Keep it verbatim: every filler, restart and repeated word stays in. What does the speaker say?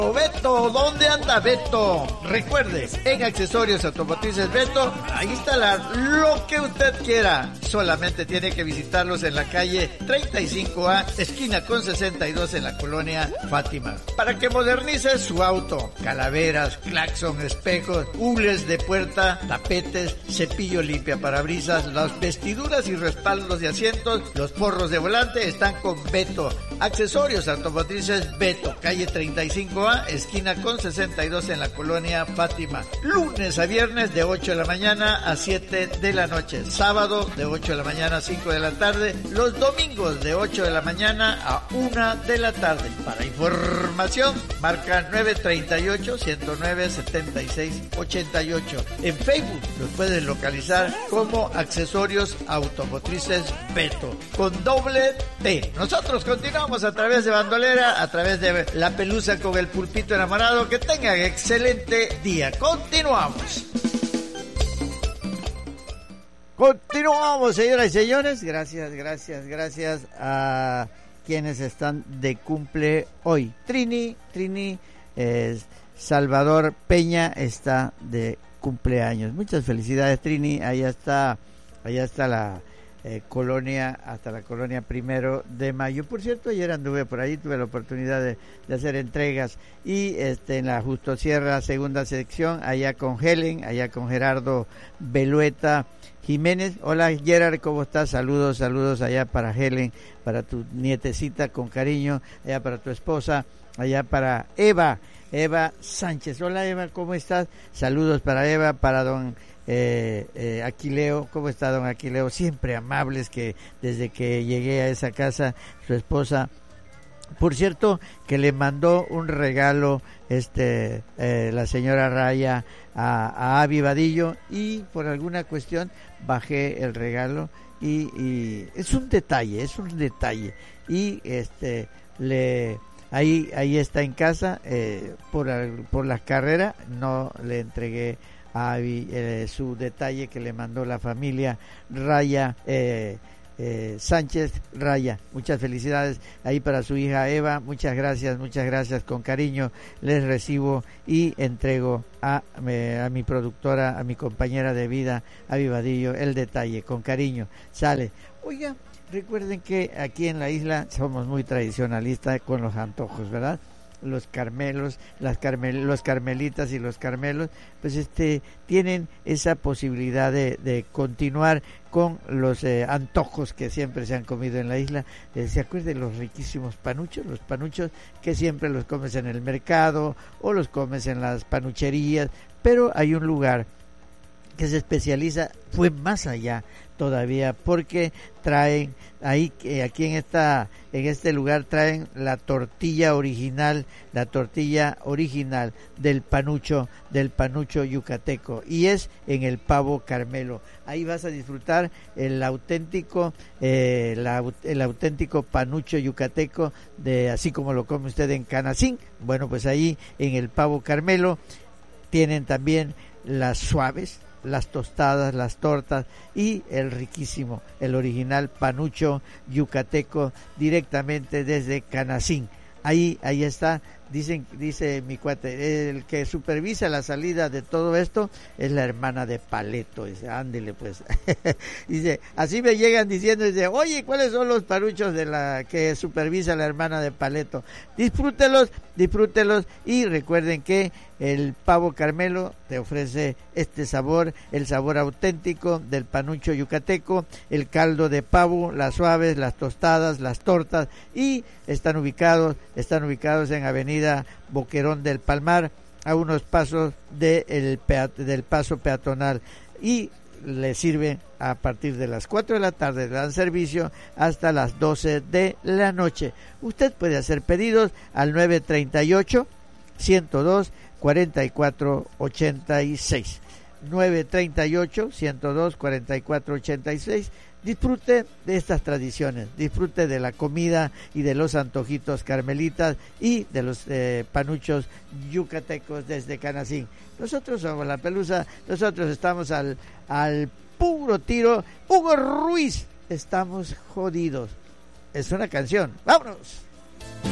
Beto, ¿dónde anda Beto? Recuerde, en Accesorios Automotrices Beto, a instalar lo que usted quiera. Solamente tiene que visitarlos en la calle treinta y cinco A, esquina con sesenta y dos en la colonia Fátima. Para que modernice su auto, calaveras, claxon, espejos, hules de puerta, tapetes, cepillo limpia parabrisas, las vestiduras y respaldos de asientos, los forros de volante están con Beto. Accesorios Automotrices Beto, calle treinta y cinco A, esquina con sesenta y dos en la colonia Fátima. Lunes a viernes de ocho de la mañana a siete de la noche. Sábado de ocho de la mañana a cinco de la tarde. Los domingos de ocho de la mañana a una de la tarde. Para información, marca nueve tres ocho, uno cero nueve, siete seis ocho ocho. En Facebook los puedes localizar como Accesorios Automotrices Beto, con doble T. Nosotros continuamos a través de Bandolera, a través de La Pelusa con el Pulpito Enamorado. Que tengan excelente día. Continuamos. Continuamos, señoras y señores. Gracias, gracias, gracias a quienes están de cumple hoy. Trini, Trini, eh, Salvador Peña está de cumpleaños. Muchas felicidades, Trini. Allá está, allá está la eh, colonia, hasta la colonia Primero de Mayo. Por cierto, ayer anduve por ahí, tuve la oportunidad de, de hacer entregas. Y este en la Justo Sierra, segunda sección, allá con Helen, allá con Gerardo Belueta Jiménez. Hola Gerard, ¿cómo estás? Saludos, saludos allá para Helen, para tu nietecita con cariño, allá para tu esposa, allá para Eva, Eva Sánchez. Hola Eva, ¿cómo estás? Saludos para Eva, para don eh, eh, Aquileo. ¿Cómo está don Aquileo? Siempre amables, que desde que llegué a esa casa, su esposa, por cierto, que le mandó un regalo este eh, la señora Raya a, a Avi Vadillo, y por alguna cuestión bajé el regalo y, y es un detalle, es un detalle y este le ahí ahí está en casa, eh, por por la carrera no le entregué a Avi eh, su detalle que le mandó la familia Raya eh, Eh, Sánchez Raya. Muchas felicidades ahí para su hija Eva. Muchas gracias, muchas gracias. Con cariño les recibo y entrego a, eh, a mi productora, a mi compañera de vida, a Vivadillo, el detalle. Con cariño. Sale. Oiga, recuerden que aquí en la isla somos muy tradicionalistas con los antojos, ¿verdad? Los carmelos, las carmel, los carmelitas y los carmelos, pues este tienen esa posibilidad de, de continuar con los eh, antojos que siempre se han comido en la isla. Eh, ¿Se acuerdan los riquísimos panuchos? Los panuchos que siempre los comes en el mercado o los comes en las panucherías, pero hay un lugar que se especializa, fue más allá todavía, porque traen ahí eh, aquí en esta en este lugar traen la tortilla original, la tortilla original del panucho, del panucho yucateco, y es en el Pavo Carmelo. Ahí vas a disfrutar el auténtico eh, la, el auténtico panucho yucateco, de así como lo come usted en Canacín. Bueno, pues ahí en el Pavo Carmelo tienen también las suaves, las tostadas, las tortas y el riquísimo, el original panucho yucateco directamente desde Canacín. Ahí, ahí está. Dicen, dice mi cuate, el que supervisa la salida de todo esto es la hermana de Paleto. Dice, ándele pues. Dice, así me llegan diciendo, dice, oye, ¿cuáles son los panuchos de la que supervisa la hermana de Paleto? Disfrútelos, disfrútelos y recuerden que el Pavo Carmelo te ofrece este sabor, el sabor auténtico del panucho yucateco, el caldo de pavo, las suaves, las tostadas, las tortas, y están ubicados, están ubicados en Avenida Boquerón del Palmar, a unos pasos de el peat- del paso peatonal, y le sirve a partir de las cuatro de la tarde, le dan servicio hasta las doce de la noche. Usted puede hacer pedidos al nueve tres ocho, uno cero dos, cuatro cuatro ocho seis. nueve tres ocho, uno cero dos, cuatro cuatro ocho seis. Disfrute de estas tradiciones, disfrute de la comida y de los antojitos carmelitas y de los eh, panuchos yucatecos desde Canacín. Nosotros somos La Pelusa, nosotros estamos al, al puro tiro. Hugo Ruiz, estamos jodidos. Es una canción. ¡Vámonos!